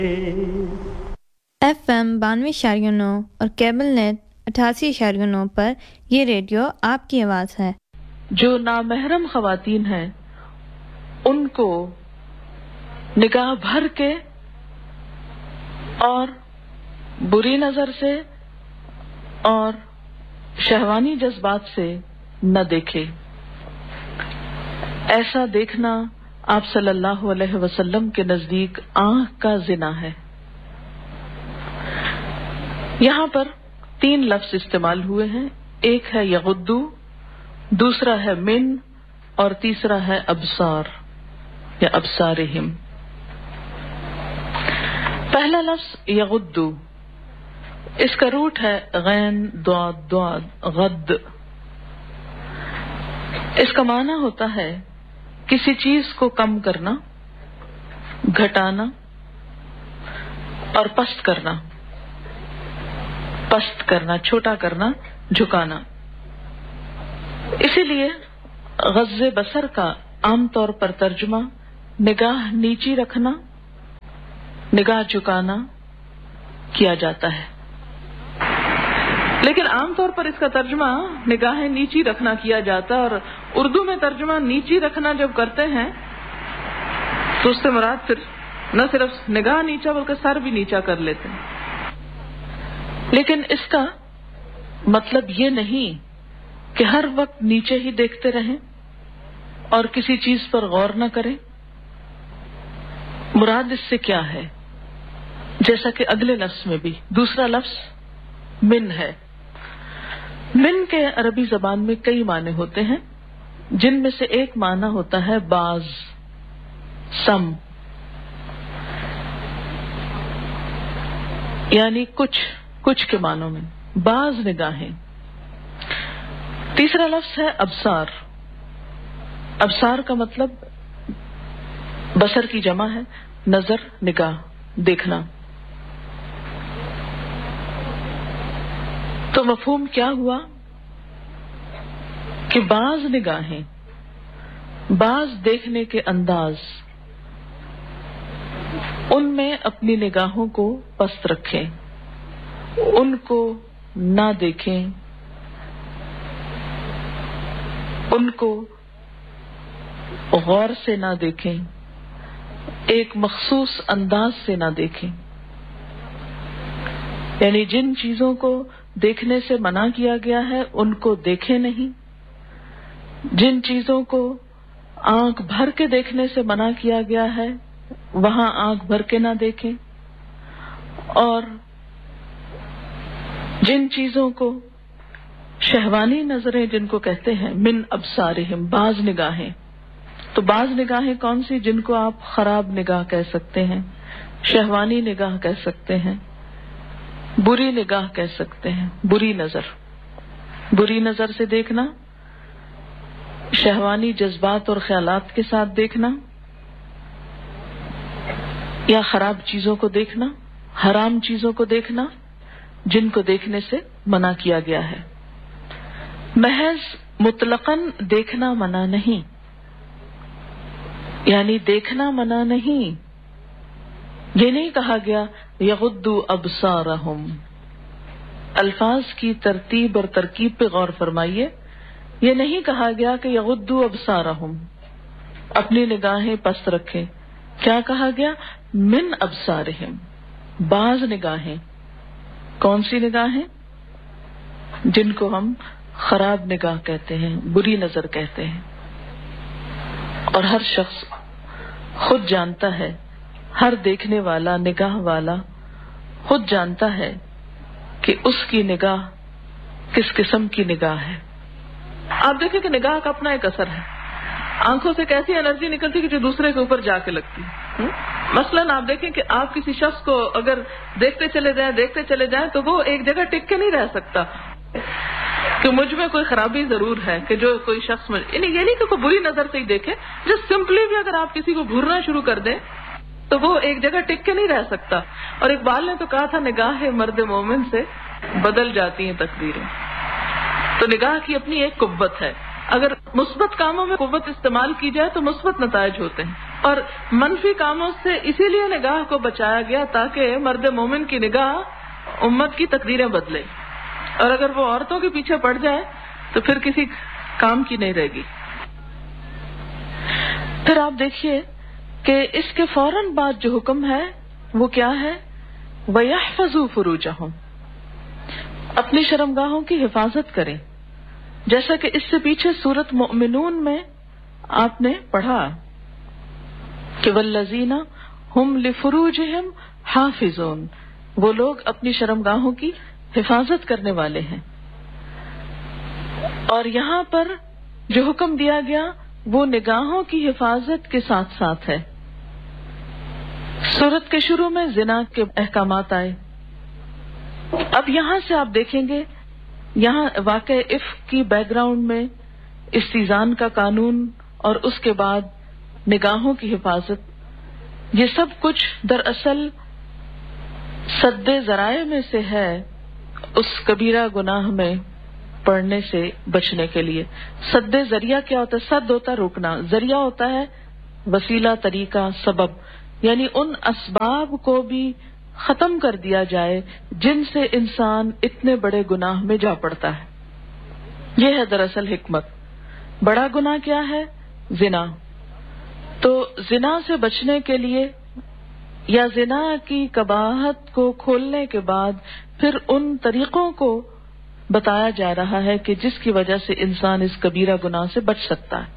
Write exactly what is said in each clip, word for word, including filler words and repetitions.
F M بانوے اشاریہ نو اور کیبل نیٹ اٹھاسی اشاریہ نو پر یہ ریڈیو آپ کی آواز ہے۔ جو نامحرم خواتین ہیں ان کو نگاہ بھر کے اور بری نظر سے اور شہوانی جذبات سے نہ دیکھے۔ ایسا دیکھنا آپ صلی اللہ علیہ وسلم کے نزدیک آنکھ کا زنا ہے۔ یہاں پر تین لفظ استعمال ہوئے ہیں، ایک ہے یغدو، دوسرا ہے من اور تیسرا ہے ابصار یا ابصارہم۔ پہلا لفظ یغدو، اس کا روٹ ہے غین ضاد ضاد غد۔ اس کا معنی ہوتا ہے کسی چیز کو کم کرنا، گھٹانا اور پست کرنا، پست کرنا، چھوٹا کرنا، جھکانا۔ اسی لیے غض بصر کا عام طور پر ترجمہ نگاہ نیچی رکھنا، نگاہ جھکانا کیا جاتا ہے، لیکن عام طور پر اس کا ترجمہ نگاہیں نیچی رکھنا کیا جاتا ہے، اور اردو میں ترجمہ نیچی رکھنا جب کرتے ہیں تو اس سے مراد پھر نہ صرف نگاہ نیچا بلکہ سر بھی نیچا کر لیتے ہیں۔ لیکن اس کا مطلب یہ نہیں کہ ہر وقت نیچے ہی دیکھتے رہیں اور کسی چیز پر غور نہ کریں۔ مراد اس سے کیا ہے؟ جیسا کہ اگلے لفظ میں بھی دوسرا لفظ من ہے۔ من کے عربی زبان میں کئی معنی ہوتے ہیں، جن میں سے ایک معنی ہوتا ہے باز، سم، یعنی کچھ کچھ کے معنوں میں باز نگاہیں۔ تیسرا لفظ ہے ابصار۔ ابصار کا مطلب بصر کی جمع ہے، نظر، نگاہ، دیکھنا۔ تو مفہوم کیا ہوا کہ بعض نگاہیں، بعض دیکھنے کے انداز، ان میں اپنی نگاہوں کو پست رکھیں، ان کو نہ دیکھیں، ان کو غور سے نہ دیکھیں، ایک مخصوص انداز سے نہ دیکھیں۔ یعنی جن چیزوں کو دیکھنے سے منع کیا گیا ہے ان کو دیکھیں نہیں، جن چیزوں کو آنکھ بھر کے دیکھنے سے منع کیا گیا ہے وہاں آنکھ بھر کے نہ دیکھیں، اور جن چیزوں کو شہوانی نظریں جن کو کہتے ہیں من ابصارہم، بعض نگاہیں۔ تو بعض نگاہیں کون سی؟ جن کو آپ خراب نگاہ کہہ سکتے ہیں، شہوانی نگاہ کہہ سکتے ہیں، بری نگاہ کہہ سکتے ہیں، بری نظر۔ بری نظر سے دیکھنا، شہوانی جذبات اور خیالات کے ساتھ دیکھنا، یا خراب چیزوں کو دیکھنا، حرام چیزوں کو دیکھنا جن کو دیکھنے سے منع کیا گیا ہے۔ محض مطلقاً دیکھنا منع نہیں، یعنی دیکھنا منع نہیں، یہ نہیں کہا گیا یغضوا ابصارہم۔ الفاظ کی ترتیب اور ترکیب پہ غور فرمائیے، یہ نہیں کہا گیا کہ یغضوا ابصارہم، اپنی نگاہیں پست رکھیں۔ کیا کہا گیا؟ من ابصارہم، بعض نگاہیں۔ کون سی نگاہیں؟ جن کو ہم خراب نگاہ کہتے ہیں، بری نظر کہتے ہیں۔ اور ہر شخص خود جانتا ہے، ہر دیکھنے والا، نگاہ والا خود جانتا ہے کہ اس کی نگاہ کس قسم کی نگاہ ہے۔ آپ دیکھیں کہ نگاہ کا اپنا ایک اثر ہے، آنکھوں سے کیسی انرجی نکلتی کہ جو دوسرے کے اوپر جا کے لگتی ہے۔ مثلاً آپ دیکھیں کہ آپ کسی شخص کو اگر دیکھتے چلے جائیں دیکھتے چلے جائیں تو وہ ایک جگہ ٹک کے نہیں رہ سکتا کہ مجھ میں کوئی خرابی ضرور ہے، کہ جو کوئی شخص مجھ... یعنی یہ نہیں کہ کوئی بری نظر سے ہی دیکھے، جس سمپلی بھی اگر آپ کسی کو گھورنا شروع کر دیں تو وہ ایک جگہ ٹک کے نہیں رہ سکتا۔ اور اقبال نے تو کہا تھا نگاہ مرد مومن سے بدل جاتی ہیں تقدیریں۔ تو نگاہ کی اپنی ایک قوت ہے، اگر مثبت کاموں میں قوت استعمال کی جائے تو مثبت نتائج ہوتے ہیں، اور منفی کاموں سے اسی لیے نگاہ کو بچایا گیا تاکہ مرد مومن کی نگاہ امت کی تقدیریں بدلے، اور اگر وہ عورتوں کے پیچھے پڑ جائے تو پھر کسی کام کی نہیں رہے گی۔ پھر آپ دیکھیے کہ اس کے فوراً بعد جو حکم ہے وہ کیا ہے؟ وَيَحْفَظُوا فُرُوجَهُمْ، اپنی شرمگاہوں کی حفاظت کریں، جیسا کہ اس سے پیچھے سورۃ مؤمنون میں آپ نے پڑھا کہ وَالَّذِينَ هُمْ لِفُرُوجِهِمْ حَافِظُونَ، وہ لوگ اپنی شرمگاہوں کی حفاظت کرنے والے ہیں۔ اور یہاں پر جو حکم دیا گیا وہ نگاہوں کی حفاظت کے ساتھ ساتھ ہے۔ سورت کے شروع میں زنا کے احکامات آئے، اب یہاں سے آپ دیکھیں گے یہاں واقع افک کی بیک گراؤنڈ میں استیزان کا قانون اور اس کے بعد نگاہوں کی حفاظت، یہ سب کچھ دراصل سد ذرائع میں سے ہے اس کبیرہ گناہ میں پڑنے سے بچنے کے لیے۔ سد ذریعہ کیا ہوتا ہے؟ سد ہوتا ہے روکنا، ذریعہ ہوتا ہے وسیلہ، طریقہ، سبب، یعنی ان اسباب کو بھی ختم کر دیا جائے جن سے انسان اتنے بڑے گناہ میں جا پڑتا ہے۔ یہ ہے دراصل حکمت۔ بڑا گناہ کیا ہے؟ زنا۔ تو زنا سے بچنے کے لیے یا زنا کی قباحت کو کھولنے کے بعد پھر ان طریقوں کو بتایا جا رہا ہے کہ جس کی وجہ سے انسان اس کبیرہ گناہ سے بچ سکتا ہے۔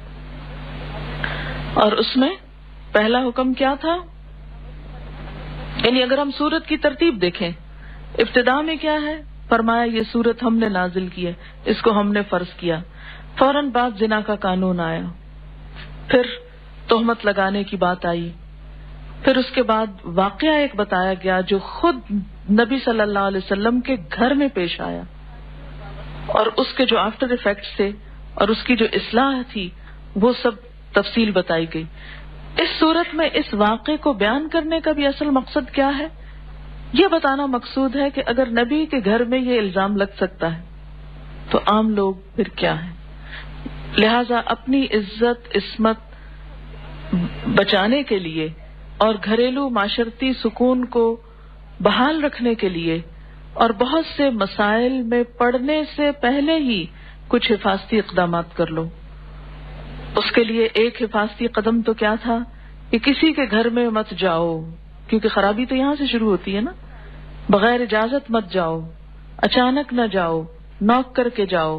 اور اس میں پہلا حکم کیا تھا؟ یعنی اگر ہم سورت کی ترتیب دیکھیں، ابتدا میں کیا ہے؟ فرمایا یہ سورت ہم نے نازل کی ہے، اس کو ہم نے فرض کیا۔ فوراً بعد زنا کا قانون آیا، پھر تہمت لگانے کی بات آئی، پھر اس کے بعد واقعہ ایک بتایا گیا جو خود نبی صلی اللہ علیہ وسلم کے گھر میں پیش آیا، اور اس کے جو آفٹر ایفیکٹس تھے اور اس کی جو اصلاح تھی وہ سب تفصیل بتائی گئی۔ اس صورت میں اس واقعے کو بیان کرنے کا بھی اصل مقصد کیا ہے؟ یہ بتانا مقصود ہے کہ اگر نبی کے گھر میں یہ الزام لگ سکتا ہے تو عام لوگ پھر کیا ہیں۔ لہذا اپنی عزت عصمت بچانے کے لیے اور گھریلو معاشرتی سکون کو بحال رکھنے کے لیے اور بہت سے مسائل میں پڑنے سے پہلے ہی کچھ حفاظتی اقدامات کر لو۔ اس کے لیے ایک حفاظتی قدم تو کیا تھا کہ کسی کے گھر میں مت جاؤ، کیونکہ خرابی تو یہاں سے شروع ہوتی ہے نا۔ بغیر اجازت مت جاؤ، اچانک نہ جاؤ، نوک کر کے جاؤ۔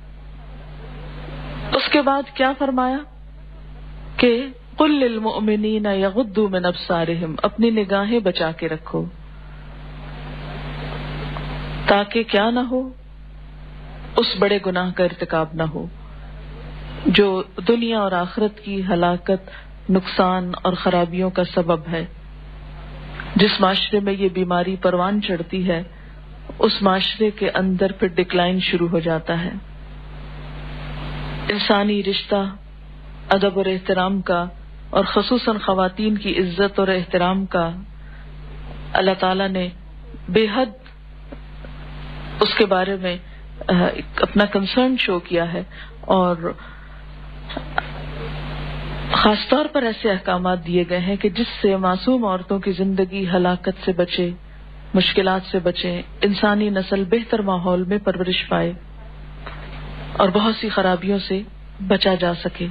اس کے بعد کیا فرمایا کہ قل للمؤمنین یغضوا من ابصارہم، اپنی نگاہیں بچا کے رکھو تاکہ کیا نہ ہو، اس بڑے گناہ کا ارتکاب نہ ہو جو دنیا اور آخرت کی ہلاکت، نقصان اور خرابیوں کا سبب ہے۔ جس معاشرے میں یہ بیماری پروان چڑھتی ہے اس معاشرے کے اندر پھر ڈکلائن شروع ہو جاتا ہے۔ انسانی رشتہ ادب اور احترام کا اور خصوصاً خواتین کی عزت اور احترام کا اللہ تعالیٰ نے بے حد اس کے بارے میں اپنا کنسرن شو کیا ہے، اور خاص طور پر ایسے احکامات دیے گئے ہیں کہ جس سے معصوم عورتوں کی زندگی ہلاکت سے بچے، مشکلات سے بچے، انسانی نسل بہتر ماحول میں پرورش پائے اور بہت سی خرابیوں سے بچا جا سکے۔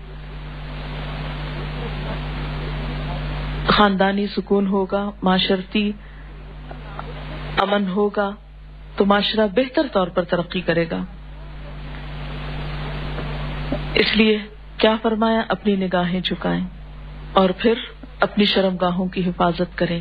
خاندانی سکون ہوگا، معاشرتی امن ہوگا تو معاشرہ بہتر طور پر ترقی کرے گا۔ اس لیے کیا فرمایا؟ اپنی نگاہیں جھکائیں اور پھر اپنی شرمگاہوں کی حفاظت کریں۔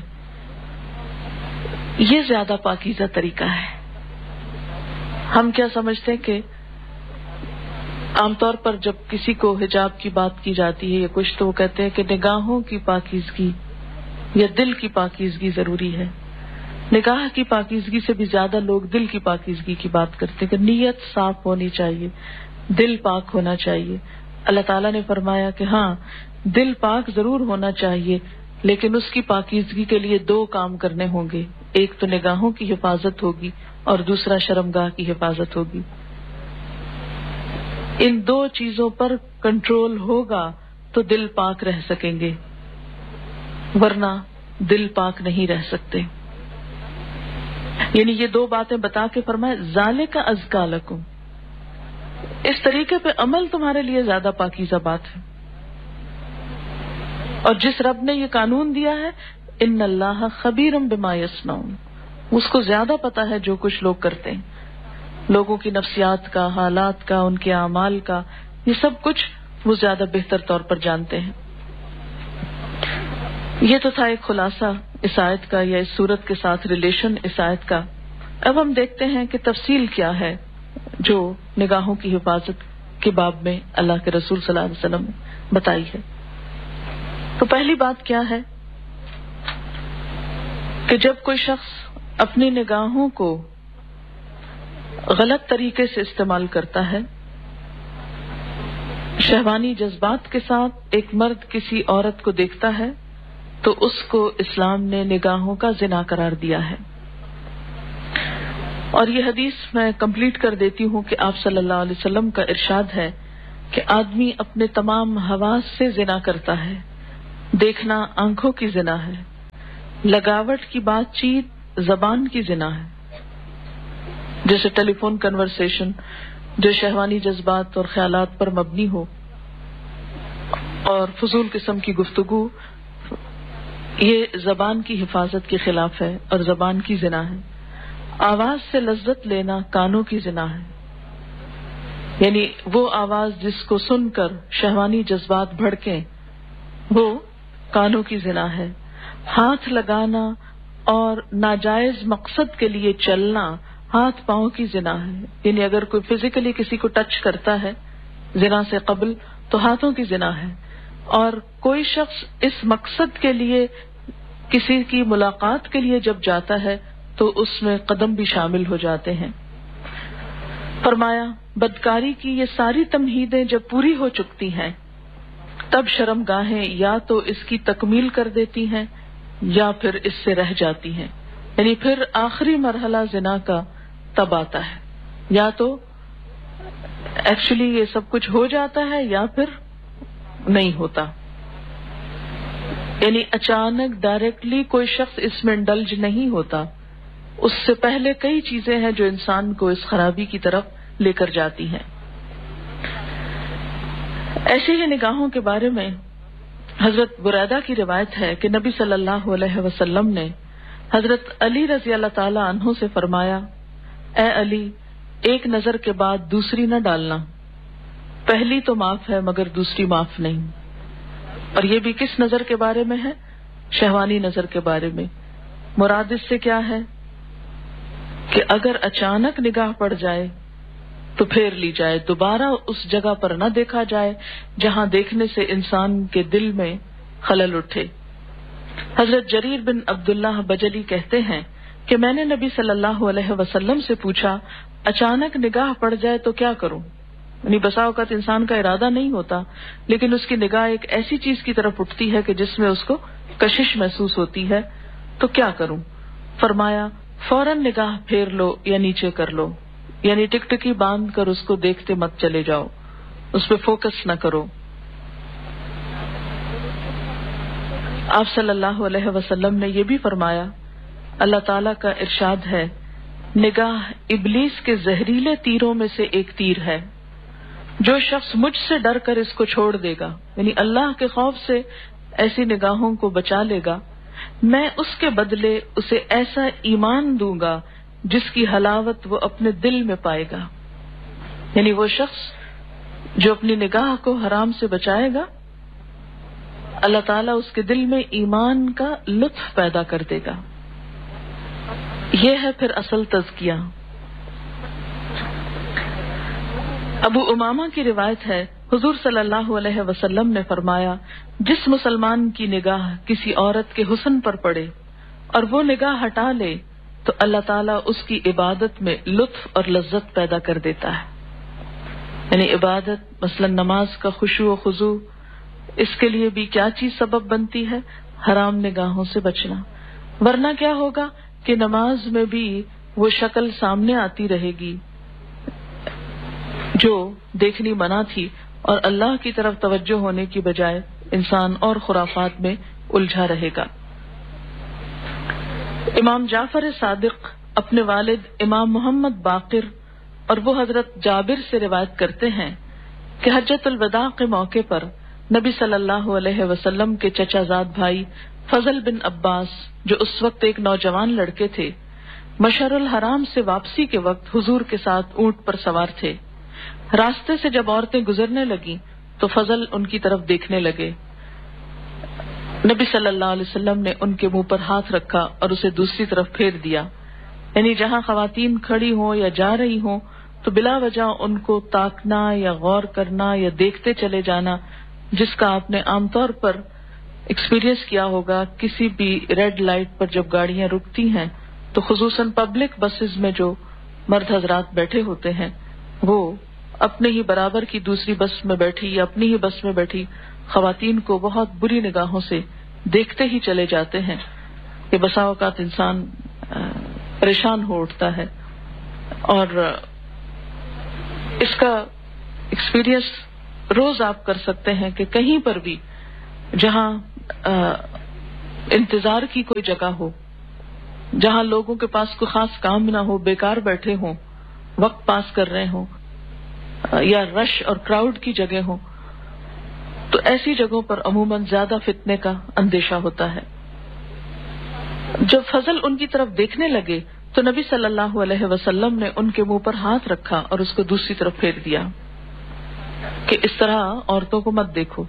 یہ زیادہ پاکیزہ طریقہ ہے۔ ہم کیا سمجھتے ہیں کہ عام طور پر جب کسی کو حجاب کی بات کی جاتی ہے یا کچھ تو وہ کہتے ہیں کہ نگاہوں کی پاکیزگی یا دل کی پاکیزگی ضروری ہے۔ نگاہ کی پاکیزگی سے بھی زیادہ لوگ دل کی پاکیزگی کی بات کرتے ہیں کہ نیت صاف ہونی چاہیے، دل پاک ہونا چاہیے۔ اللہ تعالیٰ نے فرمایا کہ ہاں دل پاک ضرور ہونا چاہیے، لیکن اس کی پاکیزگی کے لیے دو کام کرنے ہوں گے، ایک تو نگاہوں کی حفاظت ہوگی اور دوسرا شرمگاہ کی حفاظت ہوگی۔ ان دو چیزوں پر کنٹرول ہوگا تو دل پاک رہ سکیں گے، ورنہ دل پاک نہیں رہ سکتے. یعنی یہ دو باتیں بتا کے فرمائے ذالک ازکا لکم، اس طریقے پہ عمل تمہارے لیے زیادہ پاکیزہ بات ہے. اور جس رب نے یہ قانون دیا ہے ان اللہ خبیر بما یصنعون، اس کو زیادہ پتا ہے جو کچھ لوگ کرتے ہیں، لوگوں کی نفسیات کا، حالات کا، ان کے اعمال کا، یہ سب کچھ وہ زیادہ بہتر طور پر جانتے ہیں. یہ تو تھا ایک خلاصہ اس آیت کا یا اس صورت کے ساتھ ریلیشن اس آیت کا. اب ہم دیکھتے ہیں کہ تفصیل کیا ہے جو نگاہوں کی حفاظت کے باب میں اللہ کے رسول صلی اللہ علیہ وسلم نے بتائی ہے. تو پہلی بات کیا ہے کہ جب کوئی شخص اپنی نگاہوں کو غلط طریقے سے استعمال کرتا ہے، شہوانی جذبات کے ساتھ ایک مرد کسی عورت کو دیکھتا ہے تو اس کو اسلام نے نگاہوں کا زنا قرار دیا ہے. اور یہ حدیث میں کمپلیٹ کر دیتی ہوں کہ آپ صلی اللہ علیہ وسلم کا ارشاد ہے کہ آدمی اپنے تمام حواس سے زنا کرتا ہے. دیکھنا آنکھوں کی زنا ہے، لگاوٹ کی بات چیت زبان کی زنا ہے، جیسے ٹیلی فون کنورسیشن جو شہوانی جذبات اور خیالات پر مبنی ہو، اور فضول قسم کی گفتگو، یہ زبان کی حفاظت کے خلاف ہے اور زبان کی زنا ہے. آواز سے لذت لینا کانوں کی زنا ہے، یعنی وہ آواز جس کو سن کر شہوانی جذبات بھڑکیں وہ کانوں کی زنا ہے. ہاتھ لگانا اور ناجائز مقصد کے لیے چلنا ہاتھ پاؤں کی زنا ہے، یعنی اگر کوئی فزیکلی کسی کو ٹچ کرتا ہے زنا سے قبل تو ہاتھوں کی زنا ہے. اور کوئی شخص اس مقصد کے لیے کسی کی ملاقات کے لیے جب جاتا ہے تو اس میں قدم بھی شامل ہو جاتے ہیں. فرمایا بدکاری کی یہ ساری تمہیدیں جب پوری ہو چکتی ہیں تب شرم گاہیں یا تو اس کی تکمیل کر دیتی ہیں یا پھر اس سے رہ جاتی ہیں. یعنی پھر آخری مرحلہ زنا کا تب آتا ہے، یا تو ایکچولی یہ سب کچھ ہو جاتا ہے یا پھر نہیں ہوتا. یعنی اچانک ڈائریکٹلی کوئی شخص اس میں انڈلج نہیں ہوتا، اس سے پہلے کئی چیزیں ہیں جو انسان کو اس خرابی کی طرف لے کر جاتی ہیں. ایسے ہی نگاہوں کے بارے میں حضرت بریدہ کی روایت ہے کہ نبی صلی اللہ علیہ وسلم نے حضرت علی رضی اللہ تعالی عنہ سے فرمایا، اے علی، ایک نظر کے بعد دوسری نہ ڈالنا، پہلی تو معاف ہے مگر دوسری معاف نہیں. اور یہ بھی کس نظر کے بارے میں ہے؟ شہوانی نظر کے بارے میں. مراد اس سے کیا ہے کہ اگر اچانک نگاہ پڑ جائے تو پھیر لی جائے، دوبارہ اس جگہ پر نہ دیکھا جائے جہاں دیکھنے سے انسان کے دل میں خلل اٹھے. حضرت جریر بن عبداللہ بجلی کہتے ہیں کہ میں نے نبی صلی اللہ علیہ وسلم سے پوچھا، اچانک نگاہ پڑ جائے تو کیا کروں؟ یعنی بسا اوقات انسان کا ارادہ نہیں ہوتا لیکن اس کی نگاہ ایک ایسی چیز کی طرف اٹھتی ہے کہ جس میں اس کو کشش محسوس ہوتی ہے، تو کیا کروں؟ فرمایا فوراً نگاہ پھیر لو یا نیچے کر لو، یعنی ٹک ٹکی باندھ کر اس کو دیکھتے مت چلے جاؤ، اس پہ فوکس نہ کرو. آپ صلی اللہ علیہ وسلم نے یہ بھی فرمایا، اللہ تعالیٰ کا ارشاد ہے، نگاہ ابلیس کے زہریلے تیروں میں سے ایک تیر ہے، جو شخص مجھ سے ڈر کر اس کو چھوڑ دے گا، یعنی اللہ کے خوف سے ایسی نگاہوں کو بچا لے گا، میں اس کے بدلے اسے ایسا ایمان دوں گا جس کی حلاوت وہ اپنے دل میں پائے گا. یعنی وہ شخص جو اپنی نگاہ کو حرام سے بچائے گا، اللہ تعالیٰ اس کے دل میں ایمان کا لطف پیدا کر دے گا. یہ ہے پھر اصل تزکیہ. ابو امامہ کی روایت ہے، حضور صلی اللہ علیہ وسلم نے فرمایا، جس مسلمان کی نگاہ کسی عورت کے حسن پر پڑے اور وہ نگاہ ہٹا لے تو اللہ تعالیٰ اس کی عبادت میں لطف اور لذت پیدا کر دیتا ہے. یعنی عبادت مثلا نماز کا خشوع و خضوع، اس کے لیے بھی کیا چیز سبب بنتی ہے؟ حرام نگاہوں سے بچنا. ورنہ کیا ہوگا کہ نماز میں بھی وہ شکل سامنے آتی رہے گی جو دیکھنی منع تھی، اور اللہ کی طرف توجہ ہونے کی بجائے انسان اور خرافات میں الجھا رہے گا۔ امام جعفر صادق اپنے والد امام محمد باقر اور وہ حضرت جابر سے روایت کرتے ہیں کہ حجۃ الوداع کے موقع پر نبی صلی اللہ علیہ وسلم کے چچا زاد بھائی فضل بن عباس، جو اس وقت ایک نوجوان لڑکے تھے، مشعر الحرام سے واپسی کے وقت حضور کے ساتھ اونٹ پر سوار تھے۔ راستے سے جب عورتیں گزرنے لگیں تو فضل ان کی طرف دیکھنے لگے۔ نبی صلی اللہ علیہ وسلم نے ان کے منہ پر ہاتھ رکھا اور اسے دوسری طرف پھیر دیا، یعنی جہاں خواتین کھڑی ہوں یا جا رہی ہوں تو بلا وجہ ان کو تاکنا یا غور کرنا یا دیکھتے چلے جانا، جس کا آپ نے عام طور پر ایکسپیرینس کیا ہوگا کسی بھی ریڈ لائٹ پر جب گاڑیاں رکتی ہیں تو خصوصاً پبلک بسز میں جو مرد حضرات بیٹھے ہوتے ہیں وہ اپنے ہی برابر کی دوسری بس میں بیٹھی یا اپنی ہی بس میں بیٹھی خواتین کو بہت بری نگاہوں سے دیکھتے ہی چلے جاتے ہیں کہ بسا اوقات انسان پریشان ہو اٹھتا ہے۔ اور اس کا ایکسپیرینس روز آپ کر سکتے ہیں کہ کہیں پر بھی جہاں انتظار کی کوئی جگہ ہو، جہاں لوگوں کے پاس کوئی خاص کام نہ ہو، بیکار بیٹھے ہوں، وقت پاس کر رہے ہوں، یا رش اور کراؤڈ کی جگہ ہو، تو ایسی جگہوں پر عموماً زیادہ فتنے کا اندیشہ ہوتا ہے۔ جب فضل ان کی طرف دیکھنے لگے تو نبی صلی اللہ علیہ وسلم نے ان کے منہ پر ہاتھ رکھا اور اس کو دوسری طرف پھیر دیا کہ اس طرح عورتوں کو مت دیکھو۔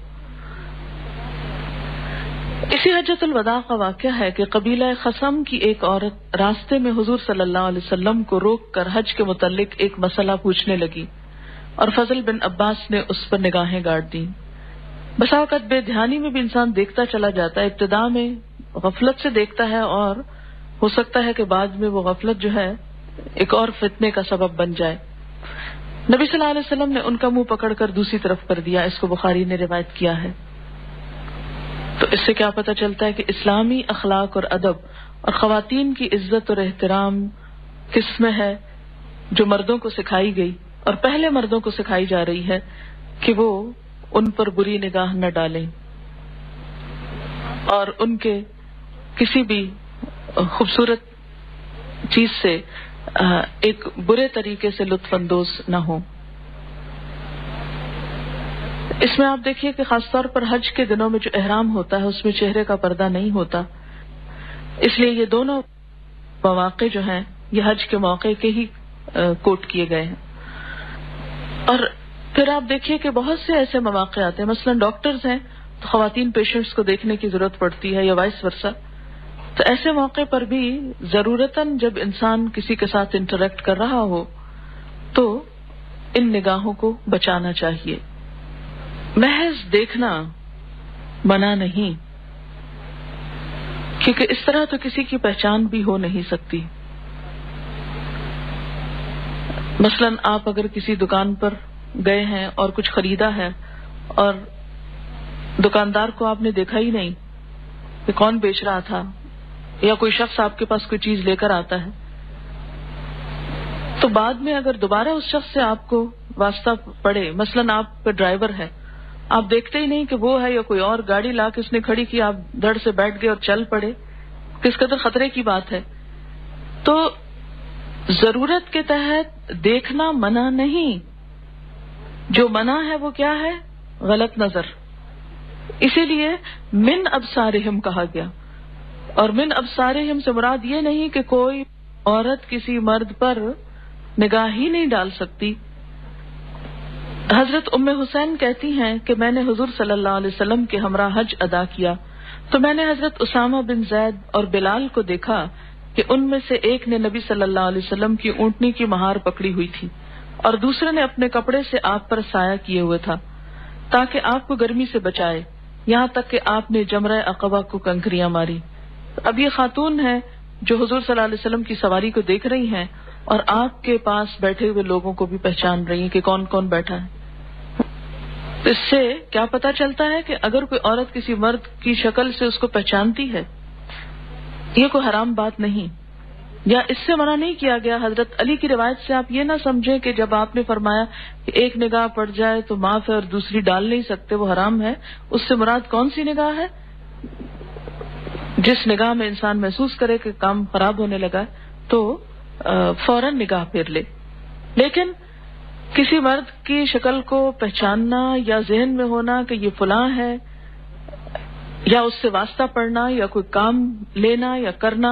اسی حجۃ الوداع کا واقعہ ہے کہ قبیلہ خثم کی ایک عورت راستے میں حضور صلی اللہ علیہ وسلم کو روک کر حج کے متعلق ایک مسئلہ پوچھنے لگی اور فضل بن عباس نے اس پر نگاہیں گاڑ دیں۔ بسا اوقات بے دھیانی میں بھی انسان دیکھتا چلا جاتا ہے، ابتدا میں غفلت سے دیکھتا ہے اور ہو سکتا ہے کہ بعد میں وہ غفلت جو ہے ایک اور فتنے کا سبب بن جائے۔ نبی صلی اللہ علیہ وسلم نے ان کا منہ پکڑ کر دوسری طرف کر دیا، اس کو بخاری نے روایت کیا ہے۔ تو اس سے کیا پتہ چلتا ہے کہ اسلامی اخلاق اور ادب اور خواتین کی عزت اور احترام کس میں ہے، جو مردوں کو سکھائی گئی اور پہلے مردوں کو سکھائی جا رہی ہے کہ وہ ان پر بری نگاہ نہ ڈالیں اور ان کے کسی بھی خوبصورت چیز سے ایک برے طریقے سے لطف اندوز نہ ہو۔ اس میں آپ دیکھیے کہ خاص طور پر حج کے دنوں میں جو احرام ہوتا ہے اس میں چہرے کا پردہ نہیں ہوتا، اس لیے یہ دونوں مواقع جو ہیں یہ حج کے موقع کے ہی کوٹ کیے گئے ہیں۔ اور پھر آپ دیکھیے کہ بہت سے ایسے مواقع آتے ہیں، مثلا ڈاکٹرز ہیں تو خواتین پیشنٹس کو دیکھنے کی ضرورت پڑتی ہے یا وائس ورثہ، تو ایسے موقع پر بھی ضرورتاً جب انسان کسی کے ساتھ انٹریکٹ کر رہا ہو تو ان نگاہوں کو بچانا چاہیے۔ محض دیکھنا منع نہیں، کیونکہ اس طرح تو کسی کی پہچان بھی ہو نہیں سکتی۔ مثلا آپ اگر کسی دکان پر گئے ہیں اور کچھ خریدا ہے اور دکاندار کو آپ نے دیکھا ہی نہیں کہ کون بیچ رہا تھا، یا کوئی شخص آپ کے پاس کوئی چیز لے کر آتا ہے، تو بعد میں اگر دوبارہ اس شخص سے آپ کو واسطہ پڑے، مثلا آپ کا ڈرائیور ہے، آپ دیکھتے ہی نہیں کہ وہ ہے یا کوئی اور، گاڑی لا کے اس نے کھڑی کی، آپ دڑ سے بیٹھ گئے اور چل پڑے، کس قدر خطرے کی بات ہے۔ تو ضرورت کے تحت دیکھنا منع نہیں، جو منع ہے وہ کیا ہے؟ غلط نظر۔ اسی لیے من ابصارہم کہا گیا، اور من ابصارہم سے مراد یہ نہیں کہ کوئی عورت کسی مرد پر نگاہ ہی نہیں ڈال سکتی۔ حضرت ام حسین کہتی ہیں کہ میں نے حضور صلی اللہ علیہ وسلم کے ہمراہ حج ادا کیا تو میں نے حضرت اسامہ بن زید اور بلال کو دیکھا کہ ان میں سے ایک نے نبی صلی اللہ علیہ وسلم کی اونٹنی کی مہار پکڑی ہوئی تھی اور دوسرے نے اپنے کپڑے سے آپ پر سایہ کیے ہوئے تھا تاکہ آپ کو گرمی سے بچائے، یہاں تک کہ آپ نے جمرہ عقبہ کو کنکریاں ماری۔ اب یہ خاتون ہے جو حضور صلی اللہ علیہ وسلم کی سواری کو دیکھ رہی ہیں اور آپ کے پاس بیٹھے ہوئے لوگوں کو بھی پہچان رہی ہیں کہ کون کون بیٹھا ہے۔ تو اس سے کیا پتا چلتا ہے کہ اگر کوئی عورت کسی مرد کی شکل سے اس کو پہچانتی ہے، یہ کوئی حرام بات نہیں، یا اس سے منع نہیں کیا گیا. حضرت علی کی روایت سے آپ یہ نہ سمجھیں کہ جب آپ نے فرمایا کہ ایک نگاہ پڑ جائے تو معاف ہے اور دوسری ڈال نہیں سکتے, وہ حرام ہے, اس سے مراد کون سی نگاہ ہے؟ جس نگاہ میں انسان محسوس کرے کہ کام خراب ہونے لگا تو فوراً نگاہ پھیر لے. لیکن کسی مرد کی شکل کو پہچاننا یا ذہن میں ہونا کہ یہ فلاں ہے, یا اس سے واسطہ پڑھنا یا کوئی کام لینا یا کرنا,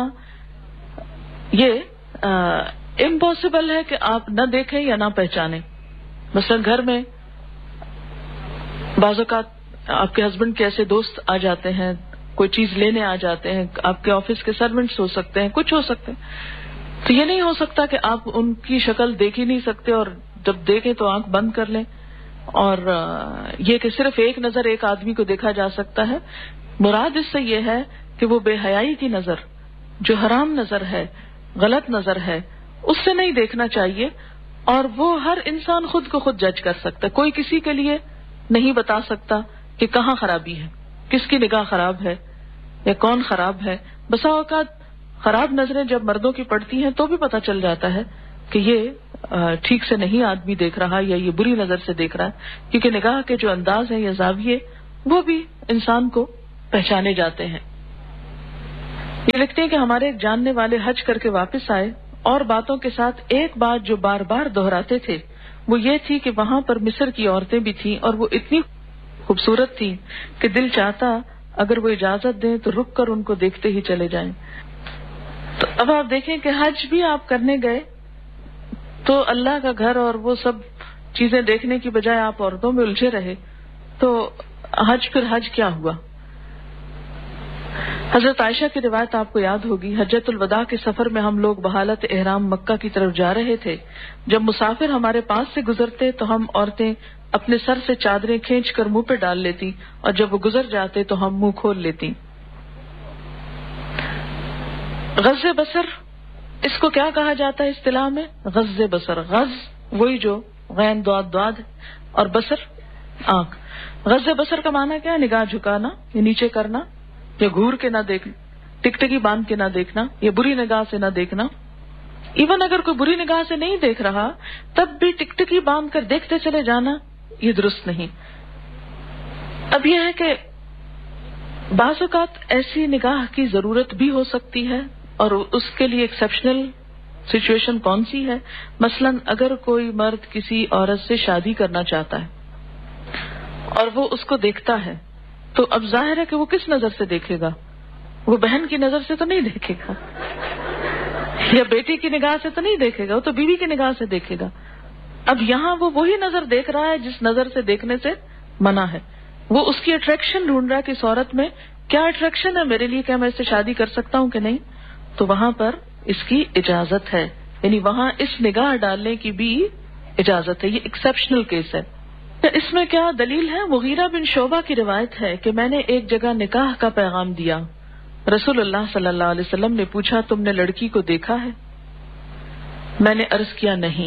یہ امپاسبل ہے کہ آپ نہ دیکھیں یا نہ پہچانیں. مثلا گھر میں بعض اوقات آپ کے ہسبینڈ کے ایسے دوست آ جاتے ہیں, کوئی چیز لینے آ جاتے ہیں, آپ کے آفس کے سرونٹس ہو سکتے ہیں, کچھ ہو سکتے ہیں, تو یہ نہیں ہو سکتا کہ آپ ان کی شکل دیکھ ہی نہیں سکتے اور جب دیکھیں تو آنکھ بند کر لیں, اور یہ کہ صرف ایک نظر ایک آدمی کو دیکھا جا سکتا ہے. مراد اس سے یہ ہے کہ وہ بے حیائی کی نظر, جو حرام نظر ہے, غلط نظر ہے, اس سے نہیں دیکھنا چاہیے. اور وہ ہر انسان خود کو خود جج کر سکتا ہے, کوئی کسی کے لیے نہیں بتا سکتا کہ کہاں خرابی ہے, کس کی نگاہ خراب ہے یا کون خراب ہے. بسا اوقات خراب نظریں جب مردوں کی پڑتی ہیں تو بھی پتہ چل جاتا ہے کہ یہ ٹھیک سے نہیں آدمی دیکھ رہا یا یہ بری نظر سے دیکھ رہا ہے, کیونکہ نگاہ کے جو انداز ہیں یا زاویے وہ بھی انسان کو پہچانے جاتے ہیں. یہ لکھتے ہیں کہ ہمارے ایک جاننے والے حج کر کے واپس آئے اور باتوں کے ساتھ ایک بات جو بار بار دہراتے تھے وہ یہ تھی کہ وہاں پر مصر کی عورتیں بھی تھیں اور وہ اتنی خوبصورت تھیں کہ دل چاہتا اگر وہ اجازت دیں تو رک کر ان کو دیکھتے ہی چلے جائیں. تو اب آپ دیکھیں کہ حج بھی آپ کرنے گئے تو اللہ کا گھر اور وہ سب چیزیں دیکھنے کی بجائے آپ عورتوں میں الجھے رہے, تو حج پھر حج کیا ہوا؟ حضرت عائشہ کی روایت آپ کو یاد ہوگی, حجۃ الوداع کے سفر میں ہم لوگ بحالت احرام مکہ کی طرف جا رہے تھے. جب مسافر ہمارے پاس سے گزرتے تو ہم عورتیں اپنے سر سے چادریں کھینچ کر منہ پہ ڈال لیتی اور جب وہ گزر جاتے تو ہم منہ کھول لیتی. غض بصر اس کو کیا کہا جاتا ہے اصطلاح میں؟ غض بصر. غض وہی جو غین دعاد دعاد اور بصر آنکھ. غض بصر کا معنی کیا ہے؟ نگاہ جھکانا یا نیچے کرنا, یا گھور کے نہ دیکھنا, ٹکٹکی باندھ کے نہ دیکھنا, یا بری نگاہ سے نہ دیکھنا. ایون اگر کوئی بری نگاہ سے نہیں دیکھ رہا تب بھی ٹکٹکی باندھ کر دیکھتے چلے جانا یہ درست نہیں. اب یہ ہے کہ بعض اوقات ایسی نگاہ کی ضرورت بھی ہو سکتی ہے, اور اس کے لیے ایکسیپشنل سچویشن کون سی ہے؟ مثلا اگر کوئی مرد کسی عورت سے شادی کرنا چاہتا ہے اور وہ اس کو دیکھتا ہے تو اب ظاہر ہے کہ وہ کس نظر سے دیکھے گا؟ وہ بہن کی نظر سے تو نہیں دیکھے گا, یا بیٹی کی نگاہ سے تو نہیں دیکھے گا, وہ تو بیوی کی نگاہ سے دیکھے گا. اب یہاں وہ وہی نظر دیکھ رہا ہے جس نظر سے دیکھنے سے منع ہے. وہ اس کی اٹریکشن ڈھونڈ رہا ہے کہ اس عورت میں کیا اٹریکشن ہے میرے لیے, کیا میں اس سے شادی کر سکتا ہوں کہ نہیں. تو وہاں پر اس کی اجازت ہے, یعنی وہاں اس نگاہ ڈالنے کی بھی اجازت ہے. یہ ایکسیپشنل کیس ہے. اس میں کیا دلیل ہے؟ مغیرہ بن شعبہ کی روایت ہے کہ میں نے ایک جگہ نکاح کا پیغام دیا. رسول اللہ صلی اللہ علیہ وسلم نے پوچھا تم نے لڑکی کو دیکھا ہے؟ میں نے عرض کیا نہیں.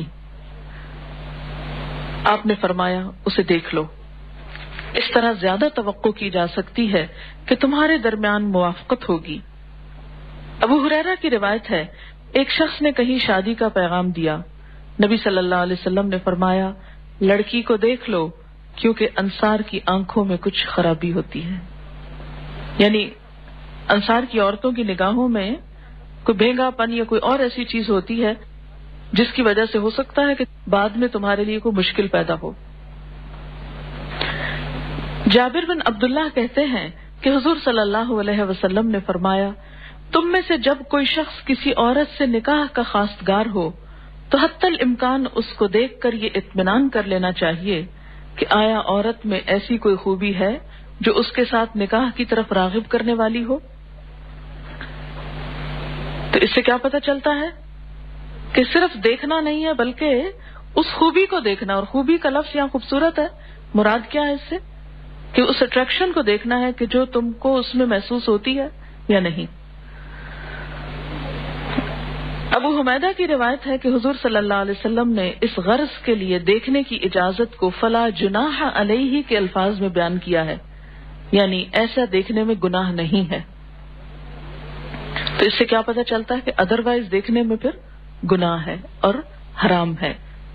آپ نے فرمایا اسے دیکھ لو. اس طرح زیادہ توقع کی جا سکتی ہے کہ تمہارے درمیان موافقت ہوگی. ابو ہریرہ کی روایت ہے ایک شخص نے کہیں شادی کا پیغام دیا. نبی صلی اللہ علیہ وسلم نے فرمایا لڑکی کو دیکھ لو کیونکہ انصار کی آنکھوں میں کچھ خرابی ہوتی ہے. یعنی انصار کی عورتوں کی نگاہوں میں کوئی بھینگا پن یا کوئی اور ایسی چیز ہوتی ہے جس کی وجہ سے ہو سکتا ہے کہ بعد میں تمہارے لیے کوئی مشکل پیدا ہو. جابر بن عبداللہ کہتے ہیں کہ حضور صلی اللہ علیہ وسلم نے فرمایا تم میں سے جب کوئی شخص کسی عورت سے نکاح کا خواستگار ہو تو حتی الامکان اس کو دیکھ کر یہ اطمینان کر لینا چاہیے کہ آیا عورت میں ایسی کوئی خوبی ہے جو اس کے ساتھ نکاح کی طرف راغب کرنے والی ہو. تو اس سے کیا پتہ چلتا ہے کہ صرف دیکھنا نہیں ہے بلکہ اس خوبی کو دیکھنا. اور خوبی کا لفظ یہاں خوبصورت ہے. مراد کیا ہے اس سے؟ کہ اس اٹریکشن کو دیکھنا ہے کہ جو تم کو اس میں محسوس ہوتی ہے یا نہیں. ابو حمیدہ کی روایت ہے کہ حضور صلی اللہ علیہ وسلم نے اس غرض کے لیے دیکھنے کی اجازت کو فلا جناح علیہ کے الفاظ میں بیان کیا ہے, یعنی ایسا دیکھنے میں گناہ نہیں ہے. تو تو اس سے کیا پتہ چلتا ہے کہ ادروائز دیکھنے میں پھر گناہ ہے اور حرام ہے.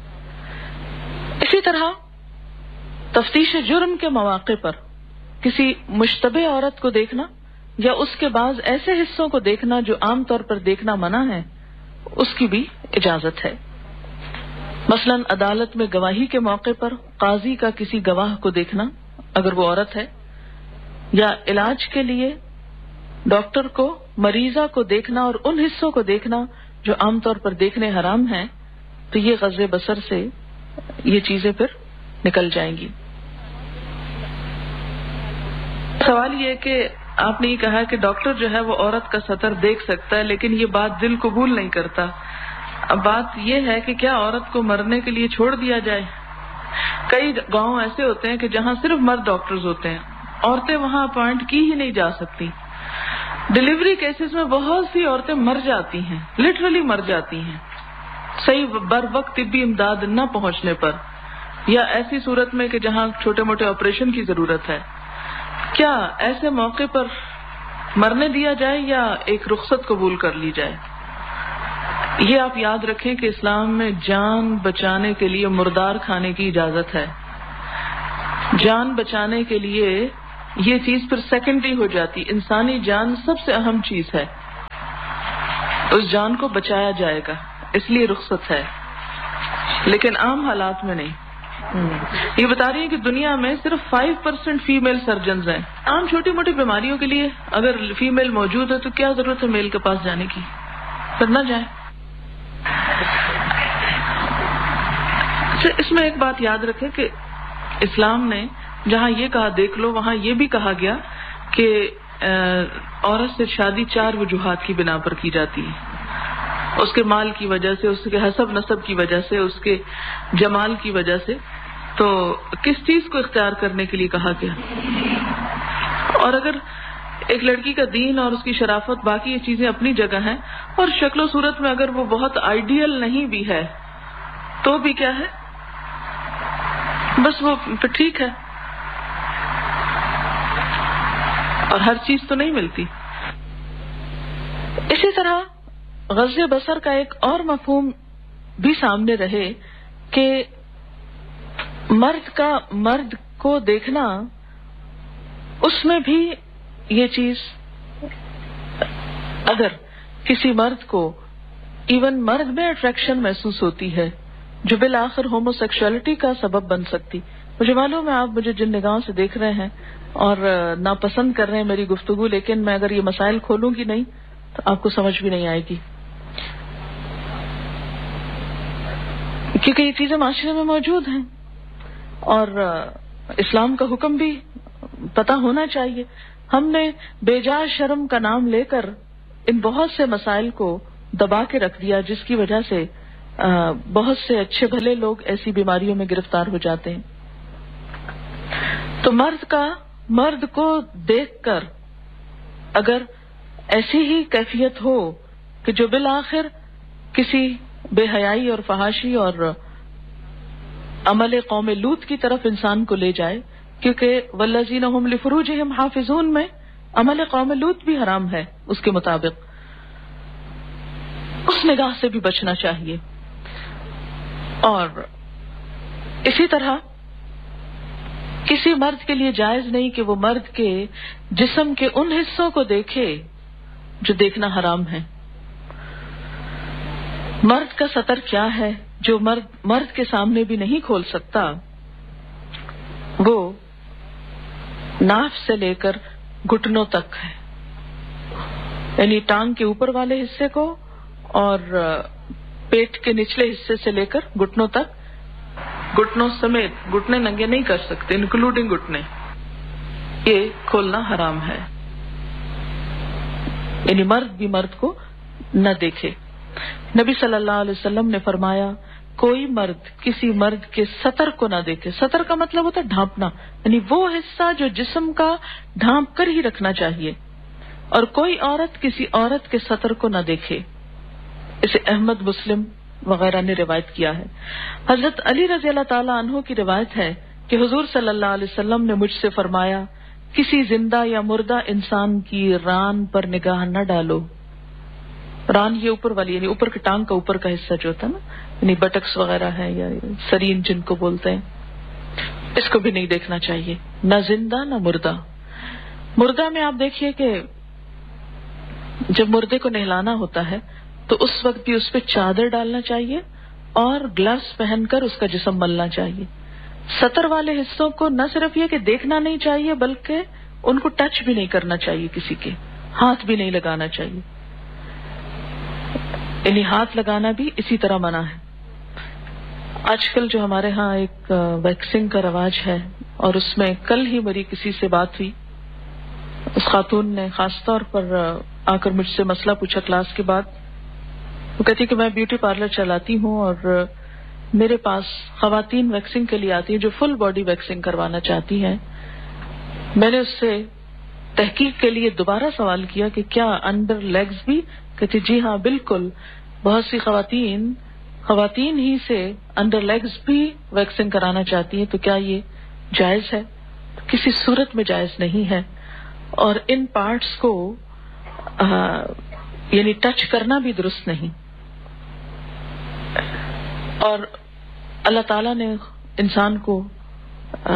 اسی طرح تفتیش جرم کے مواقع پر کسی مشتبہ عورت کو دیکھنا یا اس کے بعض ایسے حصوں کو دیکھنا جو عام طور پر دیکھنا منع ہے، اس کی بھی اجازت ہے. مثلا عدالت میں گواہی کے موقع پر قاضی کا کسی گواہ کو دیکھنا اگر وہ عورت ہے، یا علاج کے لیے ڈاکٹر کو مریضہ کو دیکھنا اور ان حصوں کو دیکھنا جو عام طور پر دیکھنے حرام ہیں، تو یہ غض بصر سے یہ چیزیں پھر نکل جائیں گی. سوال یہ ہے کہ آپ نے یہ کہا کہ ڈاکٹر جو ہے وہ عورت کا سطر دیکھ سکتا ہے، لیکن یہ بات دل قبول نہیں کرتا. اب بات یہ ہے کہ کیا عورت کو مرنے کے لیے چھوڑ دیا جائے؟ کئی گاؤں ایسے ہوتے ہیں کہ جہاں صرف مرد ڈاکٹرز ہوتے ہیں، عورتیں وہاں اپوائنٹ کی ہی نہیں جا سکتی. ڈلیوری کیسز میں بہت سی عورتیں مر جاتی ہیں، لٹرلی مر جاتی ہیں صحیح بر وقت طبی امداد نہ پہنچنے پر، یا ایسی صورت میں کہ جہاں چھوٹے موٹے آپریشن کی ضرورت ہے. کیا ایسے موقع پر مرنے دیا جائے یا ایک رخصت قبول کر لی جائے؟ یہ آپ یاد رکھیں کہ اسلام میں جان بچانے کے لیے مردار کھانے کی اجازت ہے. جان بچانے کے لیے یہ چیز پھر سیکنڈری ہو جاتی. انسانی جان سب سے اہم چیز ہے، اس جان کو بچایا جائے گا، اس لیے رخصت ہے، لیکن عام حالات میں نہیں. یہ بتا رہی ہے کہ دنیا میں صرف فائیو پرسینٹ فیمیل سرجنز ہیں. عام چھوٹی موٹی بیماریوں کے لیے اگر فیمیل موجود ہے تو کیا ضرورت ہے میل کے پاس جانے کی؟ پھر نہ جائیں. اس میں ایک بات یاد رکھیں کہ اسلام نے جہاں یہ کہا دیکھ لو، وہاں یہ بھی کہا گیا کہ عورت سے شادی چار وجوہات کی بنا پر کی جاتی ہے. اس کے مال کی وجہ سے، اس کے حسب نسب کی وجہ سے، اس کے جمال کی وجہ سے. تو کس چیز کو اختیار کرنے کے لیے کہا گیا؟ اور اگر ایک لڑکی کا دین اور اس کی شرافت، باقی یہ چیزیں اپنی جگہ ہیں، اور شکل و صورت میں اگر وہ بہت آئیڈیل نہیں بھی ہے تو بھی کیا ہے، بس وہ پھر ٹھیک ہے. اور ہر چیز تو نہیں ملتی. اسی طرح غض بصر کا ایک اور مفہوم بھی سامنے رہے کہ مرد کا مرد کو دیکھنا، اس میں بھی یہ چیز اگر کسی مرد کو ایون مرد میں اٹریکشن محسوس ہوتی ہے جو بالآخر ہومو سیکشوالٹی کا سبب بن سکتی. مجھے معلوم ہے آپ مجھے جن نگاہوں سے دیکھ رہے ہیں اور ناپسند کر رہے ہیں میری گفتگو، لیکن میں اگر یہ مسائل کھولوں گی نہیں تو آپ کو سمجھ بھی نہیں آئے گی، کیونکہ یہ چیزیں معاشرے میں موجود ہیں اور اسلام کا حکم بھی پتہ ہونا چاہیے. ہم نے بے جا شرم کا نام لے کر ان بہت سے مسائل کو دبا کے رکھ دیا، جس کی وجہ سے بہت سے اچھے بھلے لوگ ایسی بیماریوں میں گرفتار ہو جاتے ہیں. تو مرد کا مرد کو دیکھ کر اگر ایسی ہی کیفیت ہو کہ جو بالآخر کسی بے حیائی اور فحاشی اور عمل قوم لوط کی طرف انسان کو لے جائے، کیونکہ والذین هم لفروجہم حافظون میں عمل قوم لوط بھی حرام ہے اس کے مطابق، اس نگاہ سے بھی بچنا چاہیے. اور اسی طرح کسی مرد کے لیے جائز نہیں کہ وہ مرد کے جسم کے ان حصوں کو دیکھے جو دیکھنا حرام ہے. مرد کا سطر کیا ہے جو مرد مرد کے سامنے بھی نہیں کھول سکتا؟ وہ ناف سے لے کر گھٹنوں تک ہے، یعنی ٹانگ کے اوپر والے حصے کو اور پیٹ کے نچلے حصے سے لے کر گھٹنوں تک، گھٹنوں سمیت، گھٹنے ننگے نہیں کر سکتے انکلوڈنگ گھٹنے، یہ کھولنا حرام ہے. یعنی مرد بھی مرد کو نہ دیکھے. نبی صلی اللہ علیہ وسلم نے فرمایا کوئی مرد کسی مرد کے سطر کو نہ دیکھے. سطر کا مطلب ہوتا ہے ڈھانپنا، یعنی وہ حصہ جو جسم کا ڈھانپ کر ہی رکھنا چاہیے، اور کوئی عورت کسی عورت کے سطر کو نہ دیکھے. اسے احمد، مسلم وغیرہ نے روایت کیا ہے. حضرت علی رضی اللہ تعالیٰ عنہ کی روایت ہے کہ حضور صلی اللہ علیہ وسلم نے مجھ سے فرمایا کسی زندہ یا مردہ انسان کی ران پر نگاہ نہ ڈالو. ران یہ اوپر والی یعنی اوپر کی ٹانگ کا اوپر کا حصہ جو ہوتا ہے نا، یعنی بٹکس وغیرہ ہے یا سرین جن کو بولتے ہیں، اس کو بھی نہیں دیکھنا چاہیے، نہ زندہ نہ مردہ۔ مردہ میں آپ دیکھیے کہ جب مردے کو نہلانا ہوتا ہے تو اس وقت بھی اس پہ چادر ڈالنا چاہیے اور گلوز پہن کر اس کا جسم ملنا چاہیے۔ سطر والے حصوں کو نہ صرف یہ کہ دیکھنا نہیں چاہیے بلکہ ان کو ٹچ بھی نہیں کرنا چاہیے، کسی کے ہاتھ بھی نہیں لگانا چاہیے، یعنی ہاتھ لگانا بھی اسی طرح منع ہے۔ آج کل جو ہمارے ہاں ایک ویکسنگ کا رواج ہے، اور اس میں کل ہی میری کسی سے بات ہوئی، اس خاتون نے خاص طور پر آ کر مجھ سے مسئلہ پوچھا کلاس کے بعد۔ وہ کہتی کہ میں بیوٹی پارلر چلاتی ہوں اور میرے پاس خواتین ویکسنگ کے لیے آتی ہیں جو فل باڈی ویکسنگ کروانا چاہتی ہیں۔ میں نے اس سے تحقیق کے لیے دوبارہ سوال کیا کہ کیا انڈر لیگز بھی؟ کہتی جی ہاں بالکل، بہت سی خواتین خواتین ہی سے انڈر لیگز بھی ویکسنگ کرانا چاہتی ہیں، تو کیا یہ جائز ہے؟ کسی صورت میں جائز نہیں ہے، اور ان پارٹس کو آ, یعنی ٹچ کرنا بھی درست نہیں۔ اور اللہ تعالیٰ نے انسان کو آ,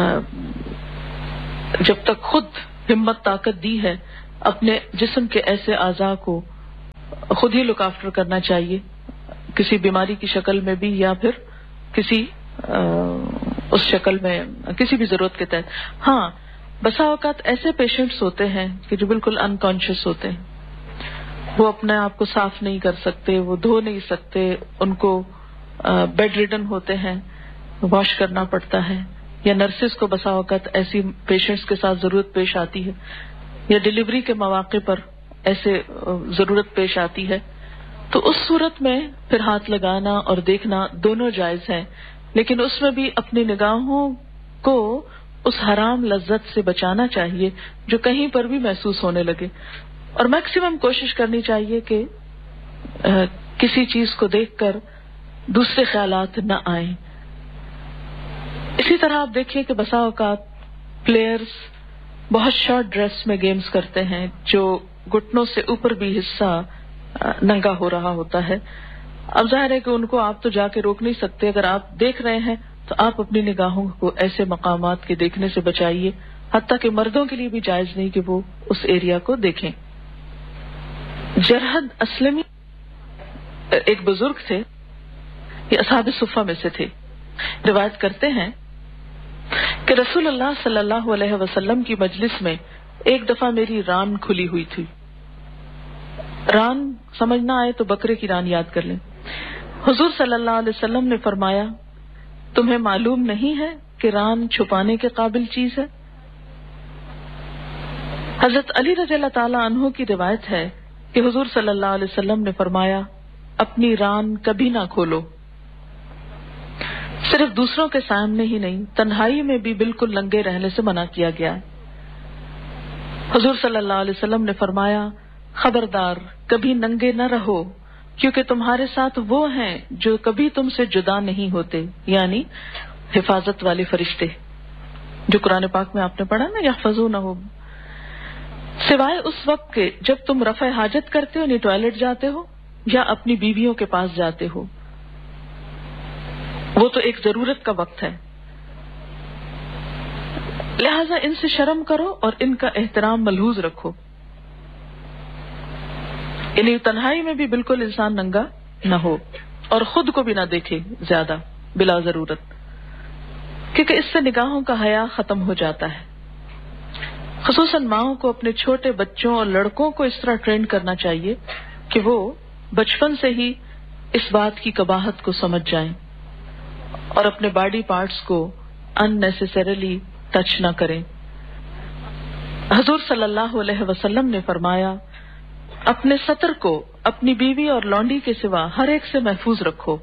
جب تک خود ہمت طاقت دی ہے، اپنے جسم کے ایسے اعضاء کو خود ہی لک آفٹر کرنا چاہیے، کسی بیماری کی شکل میں بھی یا پھر کسی آ, اس شکل میں کسی بھی ضرورت کے تحت۔ ہاں بسا اوقات ایسے پیشنٹس ہوتے ہیں کہ جو بالکل انکانشیس ہوتے ہیں، وہ اپنے آپ کو صاف نہیں کر سکتے، وہ دھو نہیں سکتے، ان کو بیڈ ریڈن ہوتے ہیں، واش کرنا پڑتا ہے، یا نرسز کو بسا اوقات ایسی پیشنٹس کے ساتھ ضرورت پیش آتی ہے، یا ڈلیوری کے مواقع پر ایسے ضرورت پیش آتی ہے، تو اس صورت میں پھر ہاتھ لگانا اور دیکھنا دونوں جائز ہیں، لیکن اس میں بھی اپنی نگاہوں کو اس حرام لذت سے بچانا چاہیے جو کہیں پر بھی محسوس ہونے لگے، اور میکسیمم کوشش کرنی چاہیے کہ کسی چیز کو دیکھ کر دوسرے خیالات نہ آئیں۔ اسی طرح آپ دیکھیے کہ بسا اوقات پلیئرز بہت شارٹ ڈریس میں گیمز کرتے ہیں، جو گھٹنوں سے اوپر بھی حصہ ننگا ہو رہا ہوتا ہے۔ اب ظاہر ہے کہ ان کو آپ تو جا کے روک نہیں سکتے، اگر آپ دیکھ رہے ہیں تو آپ اپنی نگاہوں کو ایسے مقامات کے دیکھنے سے بچائیے، حتیٰ کہ مردوں کے لیے بھی جائز نہیں کہ وہ اس ایریا کو دیکھیں۔ جرحد اسلمی ایک بزرگ تھے، یہ اصحاب صفہ میں سے تھے، روایت کرتے ہیں کہ رسول اللہ صلی اللہ علیہ وسلم کی مجلس میں ایک دفعہ میری ران کھلی ہوئی تھی۔ ران سمجھ نہ آئے تو بکرے کی ران یاد کر لیں۔ حضور صلی اللہ علیہ وسلم نے فرمایا، تمہیں معلوم نہیں ہے کہ ران چھپانے کے قابل چیز ہے؟ حضرت علی رضی اللہ تعالی عنہ کی روایت ہے کہ حضور صلی اللہ علیہ وسلم نے فرمایا، اپنی ران کبھی نہ کھولو، صرف دوسروں کے سامنے ہی نہیں، تنہائی میں بھی بالکل ننگے رہنے سے منع کیا گیا ہے۔ حضور صلی اللہ علیہ وسلم نے فرمایا، خبردار کبھی ننگے نہ رہو، کیونکہ تمہارے ساتھ وہ ہیں جو کبھی تم سے جدا نہیں ہوتے، یعنی حفاظت والے فرشتے، جو قرآن پاک میں آپ نے پڑھا نا، یحفظونہ، سوائے اس وقت کے جب تم رفع حاجت کرتے ہو، یعنی ٹوائلٹ جاتے ہو یا اپنی بیویوں کے پاس جاتے ہو، وہ تو ایک ضرورت کا وقت ہے، لہذا ان سے شرم کرو اور ان کا احترام ملحوظ رکھو، یعنی تنہائی میں بھی بالکل انسان ننگا نہ ہو اور خود کو بھی نہ دیکھے زیادہ بلا ضرورت، کیونکہ اس سے نگاہوں کا حیا ختم ہو جاتا ہے۔ خصوصاً ماؤں کو اپنے چھوٹے بچوں اور لڑکوں کو اس طرح ٹرین کرنا چاہیے کہ وہ بچپن سے ہی اس بات کی قباحت کو سمجھ جائیں اور اپنے باڈی پارٹس کو ان نیسیسریلی ٹچ نہ کریں۔ حضور صلی اللہ علیہ وسلم نے فرمایا، اپنے سطر کو اپنی بیوی اور لونڈی کے سوا ہر ایک سے محفوظ رکھو۔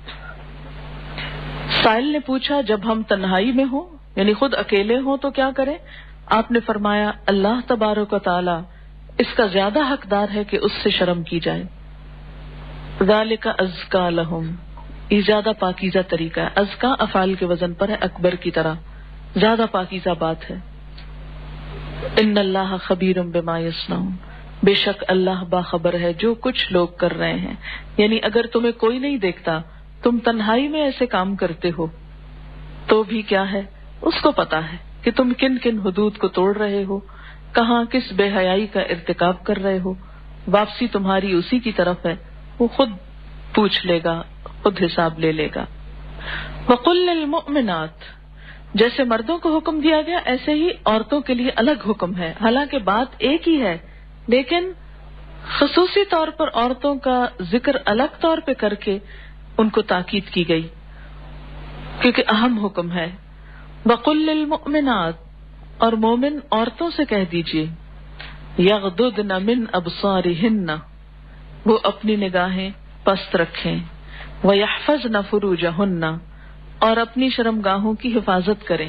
سائل نے پوچھا، جب ہم تنہائی میں ہوں یعنی خود اکیلے ہوں تو کیا کریں؟ آپ نے فرمایا، اللہ تبارک و تعالی اس کا زیادہ حقدار ہے کہ اس سے شرم کی جائے۔ ذالک ازکا لہم، یہ زیادہ پاکیزہ طریقہ ہے۔ ازکا افعال کے وزن پر ہے، اکبر کی طرح زیادہ پاکیزہ بات ہے۔ ان اللہ خبیر بما یصنعون، بے شک اللہ باخبر ہے جو کچھ لوگ کر رہے ہیں. یعنی اگر تمہیں کوئی نہیں دیکھتا، تم تنہائی میں ایسے کام کرتے ہو، تو بھی کیا ہے، اس کو پتا ہے کہ تم کن کن حدود کو توڑ رہے ہو، کہاں کس بے حیائی کا ارتکاب کر رہے ہو. واپسی تمہاری اسی کی طرف ہے، وہ خود پوچھ لے گا، خود حساب لے لے گا. وَقُلْ لِلْمُؤْمِنَاتِ، جیسے مردوں کو حکم دیا گیا ایسے ہی عورتوں کے لیے الگ حکم ہے. حالانکہ بات ایک ہی ہے، لیکن خصوصی طور پر عورتوں کا ذکر الگ طور پہ کر کے ان کو تاکید کی گئی، کیونکہ اہم حکم ہے. وَقُلْ لِلْمُؤْمِنَاتِ، اور مومن عورتوں سے کہہ دیجئے، یغضضن من ابصارہن، وہ اپنی نگاہیں پست رکھیں، ویحفظن فروجہن، اور اپنی شرمگاہوں کی حفاظت کریں.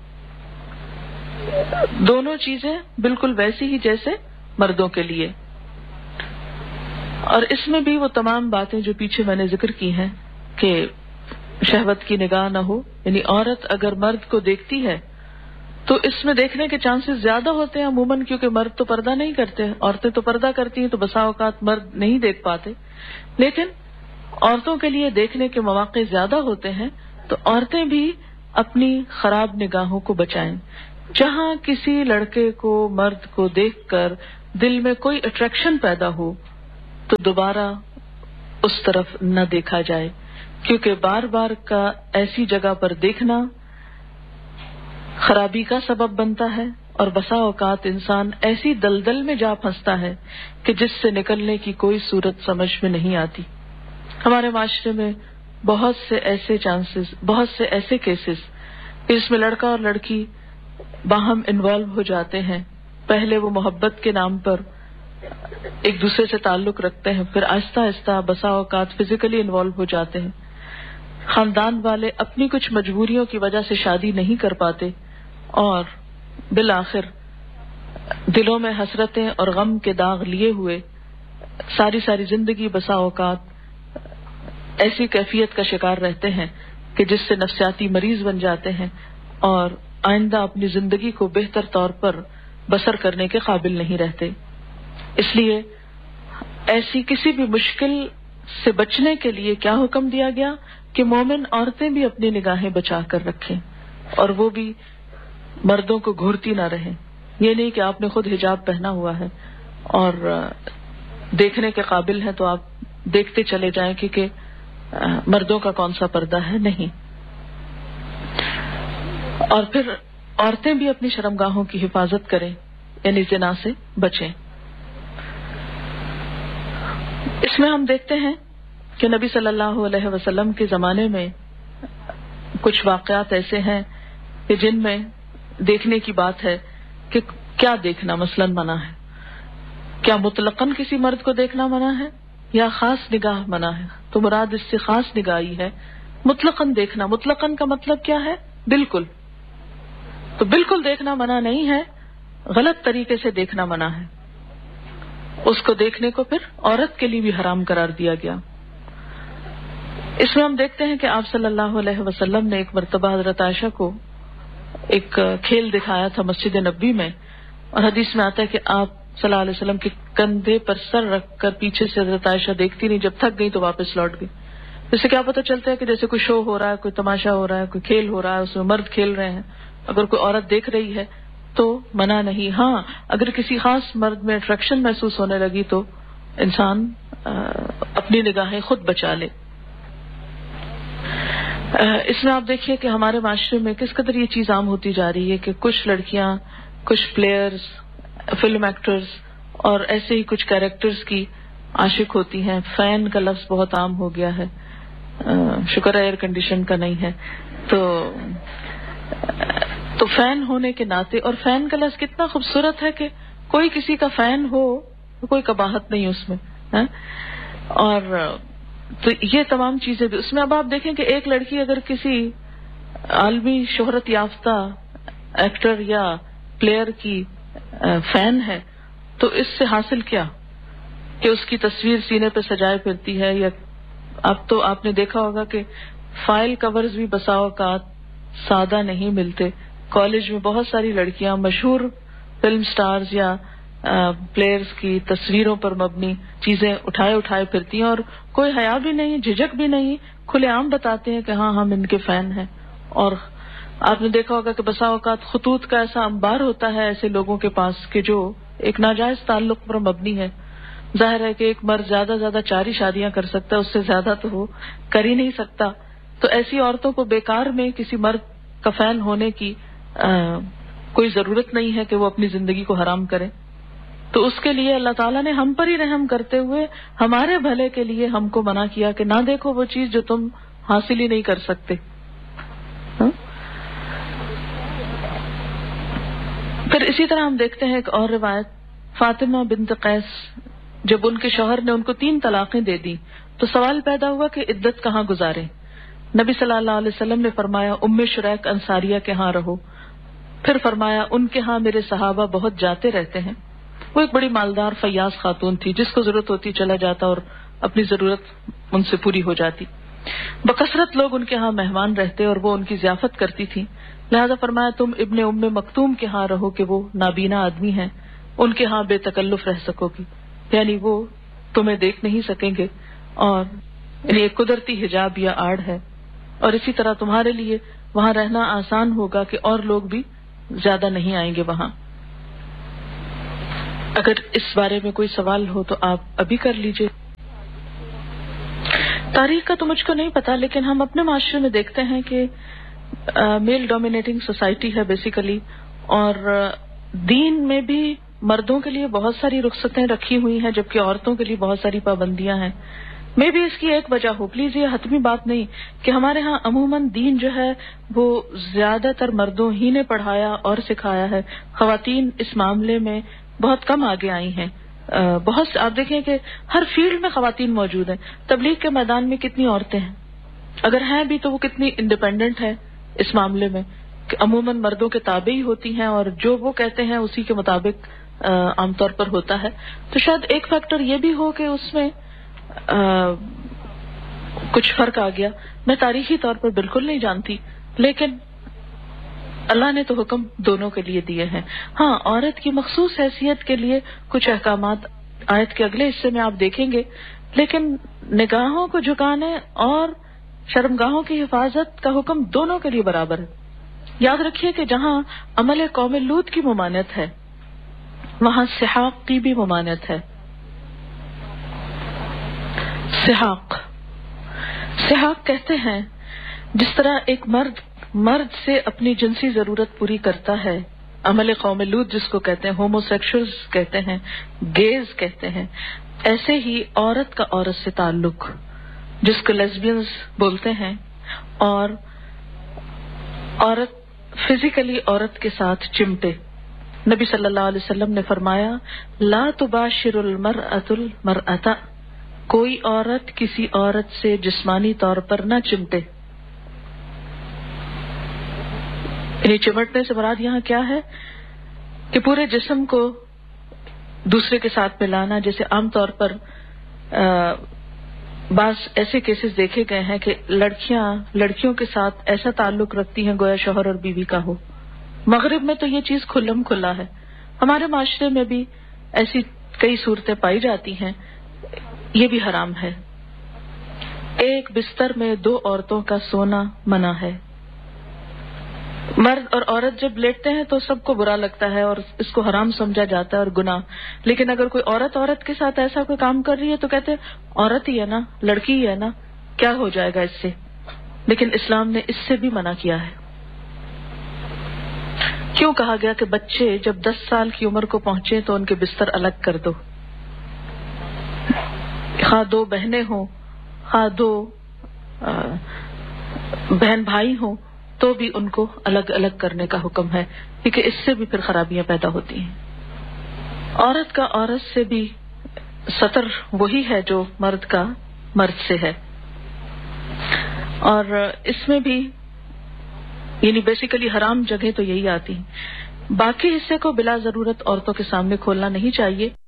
دونوں چیزیں بالکل ویسی ہی جیسے مردوں کے لیے. اور اس میں بھی وہ تمام باتیں جو پیچھے میں نے ذکر کی ہیں کہ شہوت کی نگاہ نہ ہو، یعنی عورت اگر مرد کو دیکھتی ہے تو اس میں دیکھنے کے چانسز زیادہ ہوتے ہیں عموماً، کیونکہ مرد تو پردہ نہیں کرتے، عورتیں تو پردہ کرتی ہیں، تو بسا اوقات مرد نہیں دیکھ پاتے. لیکن عورتوں کے لیے دیکھنے کے مواقع زیادہ ہوتے ہیں، تو عورتیں بھی اپنی خراب نگاہوں کو بچائیں. جہاں کسی لڑکے کو، مرد کو دیکھ کر دل میں کوئی اٹریکشن پیدا ہو تو دوبارہ اس طرف نہ دیکھا جائے، کیونکہ بار بار کا ایسی جگہ پر دیکھنا خرابی کا سبب بنتا ہے، اور بسا اوقات انسان ایسی دلدل میں جا پھنستا ہے کہ جس سے نکلنے کی کوئی صورت سمجھ میں نہیں آتی. ہمارے معاشرے میں بہت سے ایسے چانسز، بہت سے ایسے کیسز جس میں لڑکا اور لڑکی باہم انوالو ہو جاتے ہیں. پہلے وہ محبت کے نام پر ایک دوسرے سے تعلق رکھتے ہیں، پھر آہستہ آہستہ بسا اوقات فزیکلی انوالو ہو جاتے ہیں. خاندان والے اپنی کچھ مجبوریوں کی وجہ سے شادی نہیں کر پاتے، اور بالآخر دلوں میں حسرتیں اور غم کے داغ لیے ہوئے ساری ساری زندگی بسا اوقات ایسی کیفیت کا شکار رہتے ہیں کہ جس سے نفسیاتی مریض بن جاتے ہیں، اور آئندہ اپنی زندگی کو بہتر طور پر بسر کرنے کے قابل نہیں رہتے. اس لیے ایسی کسی بھی مشکل سے بچنے کے لیے کیا حکم دیا گیا کہ مومن عورتیں بھی اپنی نگاہیں بچا کر رکھیں، اور وہ بھی مردوں کو گھورتی نہ رہیں. یہ نہیں کہ آپ نے خود حجاب پہنا ہوا ہے اور دیکھنے کے قابل ہے تو آپ دیکھتے چلے جائیں کیونکہ مردوں کا کون سا پردہ ہے، نہیں. اور پھر عورتیں بھی اپنی شرمگاہوں کی حفاظت کریں، یعنی زنا سے بچیں. اس میں ہم دیکھتے ہیں کہ نبی صلی اللہ علیہ وسلم کے زمانے میں کچھ واقعات ایسے ہیں کہ جن میں دیکھنے کی بات ہے کہ کیا دیکھنا مثلاً منع ہے. کیا مطلقاً کسی مرد کو دیکھنا منع ہے یا خاص نگاہ منع ہے؟ تو مراد اس سے خاص نگاہی ہے. مطلقاً دیکھنا، مطلقاً کا مطلب کیا ہے؟ بالکل. تو بالکل دیکھنا منع نہیں ہے، غلط طریقے سے دیکھنا منع ہے. اس کو دیکھنے کو پھر عورت کے لیے بھی حرام قرار دیا گیا. اس میں ہم دیکھتے ہیں کہ آپ صلی اللہ علیہ وسلم نے ایک مرتبہ حضرت عائشہ کو ایک کھیل دکھایا تھا مسجد نبوی میں، اور حدیث میں آتا ہے کہ آپ صلی اللہ علیہ وسلم کے کندھے پر سر رکھ کر پیچھے سے حضرت عائشہ دیکھتی نہیں، جب تھک گئی تو واپس لوٹ گئی. اس سے کیا پتہ چلتا ہے کہ جیسے کوئی شو ہو رہا ہے، کوئی تماشا ہو رہا ہے، کوئی کھیل ہو رہا ہے، اس میں مرد کھیل رہے ہیں، اگر کوئی عورت دیکھ رہی ہے تو منع نہیں. ہاں اگر کسی خاص مرد میں اٹریکشن محسوس ہونے لگی تو انسان اپنی نگاہیں خود بچا لے. اس میں آپ دیکھیے کہ ہمارے معاشرے میں کس قدر یہ چیز عام ہوتی جا رہی ہے کہ کچھ لڑکیاں، کچھ پلیئرز، فلم ایکٹرز اور ایسے ہی کچھ کیریکٹرز کی عاشق ہوتی ہیں. فین کا لفظ بہت عام ہو گیا ہے، شکر ہے ایئر کنڈیشن کا نہیں ہے. تو تو فین ہونے کے ناطے، اور فین کا لفظ کتنا خوبصورت ہے کہ کوئی کسی کا فین ہو کوئی قباحت نہیں اس میں. اور تو یہ تمام چیزیں بھی اس میں. اب آپ دیکھیں کہ ایک لڑکی اگر کسی عالمی شہرت یافتہ ایکٹر یا پلیئر کی فین ہے تو اس سے حاصل کیا کہ اس کی تصویر سینے پہ سجائے پھرتی ہے. یا اب تو آپ نے دیکھا ہوگا کہ فائل کورز بھی بسا اوقات سادہ نہیں ملتے. کالج میں بہت ساری لڑکیاں مشہور فلم سٹارز یا پلیئرز کی تصویروں پر مبنی چیزیں اٹھائے اٹھائے پھرتی ہیں اور کوئی حیا بھی نہیں، جھجک بھی نہیں، کھلے عام بتاتے ہیں کہ ہاں ہم ان کے فین ہیں. اور آپ نے دیکھا ہوگا کہ بسا اوقات خطوط کا ایسا انبار ہوتا ہے ایسے لوگوں کے پاس کہ جو ایک ناجائز تعلق پر مبنی ہے. ظاہر ہے کہ ایک مرد زیادہ زیادہ چار ہی شادیاں کر سکتا ہے، اس سے زیادہ تو وہ کر ہی نہیں سکتا. تو ایسی عورتوں کو بیکار میں کسی مرد کا فین ہونے کی آ, کوئی ضرورت نہیں ہے کہ وہ اپنی زندگی کو حرام کرے. تو اس کے لیے اللہ تعالیٰ نے ہم پر ہی رحم کرتے ہوئے ہمارے بھلے کے لیے ہم کو منع کیا کہ نہ دیکھو وہ چیز جو تم حاصل ہی نہیں کر سکتے. ہاں؟ پھر اسی طرح ہم دیکھتے ہیں ایک اور روایت، فاطمہ بنت قیس جب ان کے شوہر نے ان کو تین طلاقیں دے دی تو سوال پیدا ہوا کہ عدت کہاں گزارے. نبی صلی اللہ علیہ وسلم نے فرمایا ام شریک انصاریہ کے ہاں رہو. پھر فرمایا ان کے ہاں میرے صحابہ بہت جاتے رہتے ہیں. وہ ایک بڑی مالدار فیاض خاتون تھی، جس کو ضرورت ہوتی چلا جاتا اور اپنی ضرورت ان سے پوری ہو جاتی. بکثرت لوگ ان کے ہاں مہمان رہتے اور وہ ان کی ضیافت کرتی تھی. لہذا فرمایا تم ابن ام مکتوم کے ہاں رہو کہ وہ نابینا آدمی ہیں، ان کے ہاں بے تکلف رہ سکو گی، یعنی وہ تمہیں دیکھ نہیں سکیں گے اور یعنی ایک قدرتی حجاب یا آڑ ہے. اور اسی طرح تمہارے لیے وہاں رہنا آسان ہوگا کہ اور لوگ بھی زیادہ نہیں آئیں گے وہاں. اگر اس بارے میں کوئی سوال ہو تو آپ ابھی کر لیجئے. تاریخ کا تو مجھ کو نہیں پتا، لیکن ہم اپنے معاشرے میں دیکھتے ہیں کہ میل ڈومینیٹنگ سوسائٹی ہے بیسیکلی، اور دین میں بھی مردوں کے لیے بہت ساری رخصتیں رکھی ہوئی ہیں جبکہ عورتوں کے لیے بہت ساری پابندیاں ہیں. میں بھی اس کی ایک وجہ ہو، پلیز یہ حتمی بات نہیں کہ ہمارے ہاں عموماً دین جو ہے وہ زیادہ تر مردوں ہی نے پڑھایا اور سکھایا ہے. خواتین اس معاملے میں بہت کم آگے آئی ہیں. بہت آپ دیکھیں کہ ہر فیلڈ میں خواتین موجود ہیں. تبلیغ کے میدان میں کتنی عورتیں ہیں، اگر ہیں بھی تو وہ کتنی انڈیپینڈنٹ ہیں اس معاملے میں کہ عموماً مردوں کے تابع ہی ہوتی ہیں اور جو وہ کہتے ہیں اسی کے مطابق عام طور پر ہوتا ہے. تو شاید ایک فیکٹر یہ بھی ہو کہ اس میں آ, کچھ فرق آ گیا. میں تاریخی طور پر بالکل نہیں جانتی، لیکن اللہ نے تو حکم دونوں کے لیے دیے ہیں. ہاں، عورت کی مخصوص حیثیت کے لیے کچھ احکامات آیت کے اگلے حصے میں آپ دیکھیں گے، لیکن نگاہوں کو جھکانے اور شرمگاہوں کی حفاظت کا حکم دونوں کے لیے برابر ہے. یاد رکھیے کہ جہاں عمل قوم لوط کی ممانعت ہے وہاں سحاق کی بھی ممانعت ہے. سحاق سحاق کہتے ہیں جس طرح ایک مرد مرد سے اپنی جنسی ضرورت پوری کرتا ہے، عمل قوم لوط جس کو کہتے ہیں، ہومو سیکشولز کہتے ہیں، گیز کہتے ہیں، ایسے ہی عورت کا عورت سے تعلق جس کو لیسبینز بولتے ہیں، اور عورت فزیکلی عورت کے ساتھ چمٹے. نبی صلی اللہ علیہ وسلم نے فرمایا لا تباشر المرأة المرأة، کوئی عورت کسی عورت سے جسمانی طور پر نہ چمٹے. یعنی چمٹنے سے مراد یہاں کیا ہے کہ پورے جسم کو دوسرے کے ساتھ ملانا. جیسے عام طور پر بعض ایسے کیسز دیکھے گئے ہیں کہ لڑکیاں لڑکیوں کے ساتھ ایسا تعلق رکھتی ہیں گویا شوہر اور بیوی کا ہو. مغرب میں تو یہ چیز کھلم کھلا ہے. ہمارے معاشرے میں بھی ایسی کئی صورتیں پائی جاتی ہیں. یہ بھی حرام ہے. ایک بستر میں دو عورتوں کا سونا منع ہے. مرد اور عورت جب لیٹتے ہیں تو سب کو برا لگتا ہے اور اس کو حرام سمجھا جاتا ہے اور گناہ. لیکن اگر کوئی عورت عورت کے ساتھ ایسا کوئی کام کر رہی ہے تو کہتے ہیں عورت ہی ہے نا، لڑکی ہی ہے نا، کیا ہو جائے گا اس سے. لیکن اسلام نے اس سے بھی منع کیا ہے. کیوں کہا گیا کہ بچے جب دس سال کی عمر کو پہنچے تو ان کے بستر الگ کر دو. خواہ دو بہنیں ہوں، خواہ دو بہن بھائی ہوں، تو بھی ان کو الگ الگ کرنے کا حکم ہے، کیونکہ اس سے بھی پھر خرابیاں پیدا ہوتی ہیں. عورت کا عورت سے بھی ستر وہی ہے جو مرد کا مرد سے ہے. اور اس میں بھی یعنی بیسیکلی حرام جگہ تو یہی آتی ہیں. باقی حصے کو بلا ضرورت عورتوں کے سامنے کھولنا نہیں چاہیے.